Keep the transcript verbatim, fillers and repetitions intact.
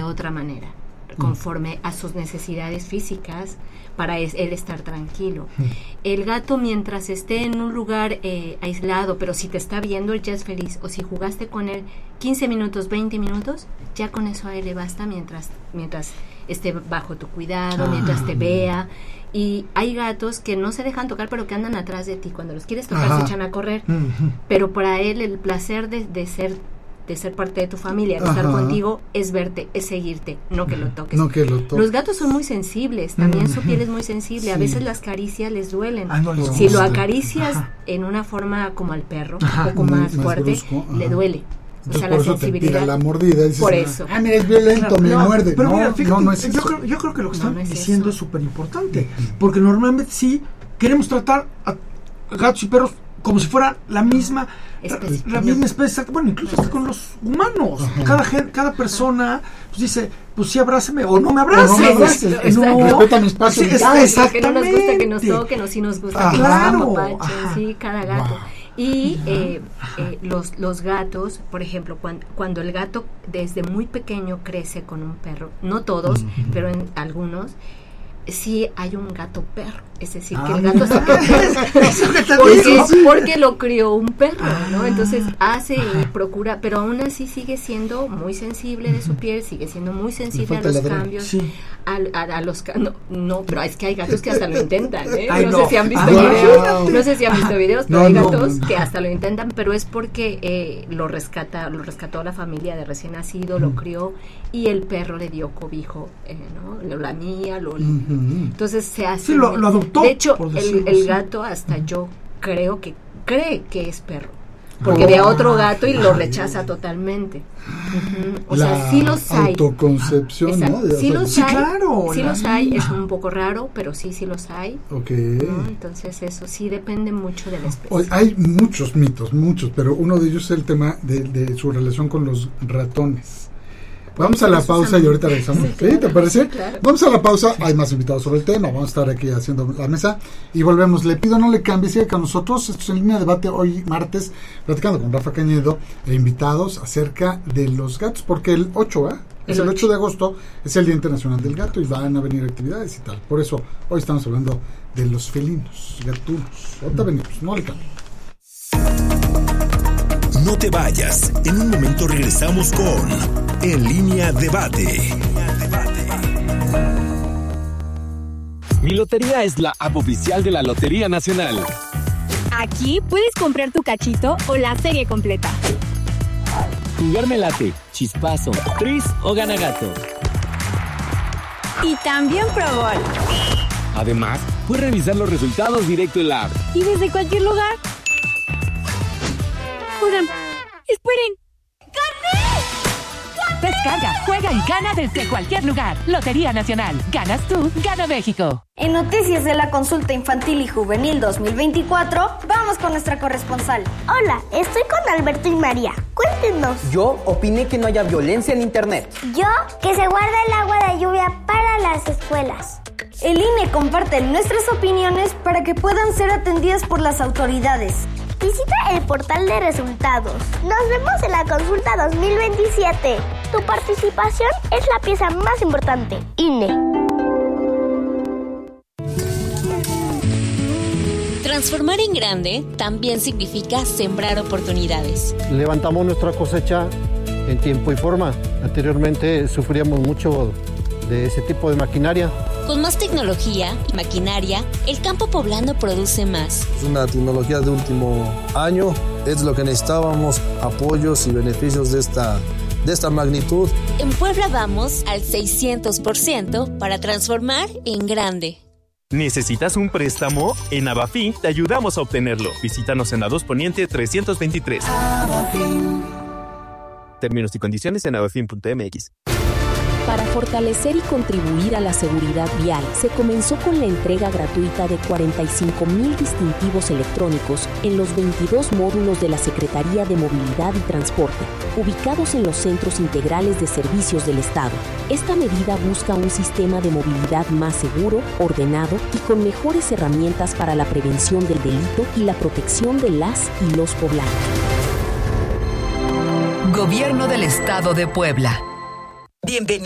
otra manera, conforme a sus necesidades físicas, para es, él estar tranquilo. Mm. El gato, mientras esté en un lugar eh, aislado, pero si te está viendo, él ya es feliz. O si jugaste con él quince minutos, veinte minutos, ya con eso a él le basta mientras, mientras esté bajo tu cuidado, ah. mientras te vea. Y hay gatos que no se dejan tocar, pero que andan atrás de ti. Cuando los quieres tocar, Ajá. se echan a correr. Mm-hmm. Pero para él el placer de, de ser de ser parte de tu familia, de Ajá. estar contigo, es verte, es seguirte, no que lo toques. No que lo toques. Los gatos son muy sensibles, también mm-hmm. su piel es muy sensible, sí. a veces las caricias les duelen. Ah, no, no, si no, lo no. acaricias Ajá. en una forma como al perro, Ajá, un poco muy, más, más fuerte, brusco, le duele. Entonces, o sea, por la eso sensibilidad. Te tira la mordida y dices, por eso. Ah, mira, es violento, claro, me no, muerde. Pero no, mira, fíjate, no, no es yo, eso. creo, yo creo que lo que no, están no es diciendo eso. es súper importante, porque normalmente sí queremos tratar a gatos y perros como si fuera la misma especie. La, la misma especie, bueno, incluso hasta con los humanos. Ajá. Cada gen, cada persona pues dice, pues sí, abrázame o no me abraces. O no me abraces. No, respeta mi espacio. Sí, exactamente. Que no nos gusta que nos toquen o si nos gusta que nos claro. apapachen, sí, cada gato. Wow. Y eh, eh, los, los gatos, por ejemplo, cuando, cuando el gato desde muy pequeño crece con un perro, no todos, uh-huh. pero en algunos, sí hay un gato perro, es decir, ah, que el gato se porque, porque lo crió un perro, ¿no? Entonces hace y procura, pero aún así sigue siendo muy sensible de su piel, sigue siendo muy sensible a los cambios, sí. a, a, a los no, no, pero es que hay gatos que hasta lo intentan, ¿eh? Ay, no, no sé si han visto ah, videos, no. no sé si han visto videos, pero no, hay no, gatos no. que hasta lo intentan, pero es porque eh, lo rescata, lo rescató la familia de recién nacido, mm. lo crió y el perro le dio cobijo, eh, ¿no? Lo lamía, lo mm-hmm. entonces se hace. Sí, lo, lo adoptó. De hecho, el, el gato hasta yo creo que cree que es perro. Porque oh, ve a otro gato y lo rechaza totalmente. Uh-huh. O la sea, sí los hay. Autoconcepción, Ajá. ¿no? De, sí, los sí, hay, claro. Sí los hay, es un poco raro, pero sí, sí los hay. Ok. ¿No? Entonces eso sí depende mucho de la especie. Hay muchos mitos, muchos, pero uno de ellos es el tema de, de su relación con los ratones. Vamos a la pausa y ahorita regresamos. Sí, claro. ¿Sí? ¿Te parece? Sí, claro. Vamos a la pausa. Hay más invitados sobre el tema. Vamos a estar aquí haciendo la mesa y volvemos. Le pido no le cambie, siga con nosotros. Esto es En Línea Debate hoy martes, platicando con Rafa Cañedo e invitados acerca de los gatos, porque el ocho, ¿eh? Es el ocho de agosto, es el Día Internacional del Gato y van a venir actividades y tal. Por eso hoy estamos hablando de los felinos, gatunos. Ahorita venimos, no le cambie. No te vayas. En un momento regresamos con En Línea Debate. Mi Lotería es la app oficial de la Lotería Nacional. Aquí puedes comprar tu cachito o la serie completa. Jugar Late, Chispazo, Tris o Gana Gato. Y también Pro Gol. Además, puedes revisar los resultados directo en la app. Y desde cualquier lugar. Oigan, esperen. ¡Gané! Descarga, juega y gana desde cualquier lugar. Lotería Nacional. Ganas tú, gana México. En Noticias de la Consulta Infantil y Juvenil dos mil veinticuatro, vamos con nuestra corresponsal. Hola, estoy con Alberto y María. Cuéntenos. Yo opiné que no haya violencia en internet. Yo, que se guarda el agua de lluvia para las escuelas. El I N E comparte nuestras opiniones para que puedan ser atendidas por las autoridades. Visita el portal de resultados. Nos vemos en la consulta dos mil veintisiete. Tu participación es la pieza más importante. I N E. Transformar en grande también significa sembrar oportunidades. Levantamos nuestra cosecha en tiempo y forma. Anteriormente sufríamos mucho de ese tipo de maquinaria. Con más tecnología y maquinaria, el campo poblano produce más. Es una tecnología de último año, es lo que necesitábamos, apoyos y beneficios de esta, de esta magnitud. En Puebla vamos al seiscientos por ciento para transformar en grande. ¿Necesitas un préstamo? En Abafin te ayudamos a obtenerlo. Visítanos en Ados Poniente trescientos veintitrés. Abafin. Términos y condiciones en abafin punto m x. Para fortalecer y contribuir a la seguridad vial, se comenzó con la entrega gratuita de cuarenta y cinco mil distintivos electrónicos en los veintidós módulos de la Secretaría de Movilidad y Transporte, ubicados en los centros integrales de servicios del Estado. Esta medida busca un sistema de movilidad más seguro, ordenado y con mejores herramientas para la prevención del delito y la protección de las y los poblanos. Gobierno del Estado de Puebla. Bienvenido.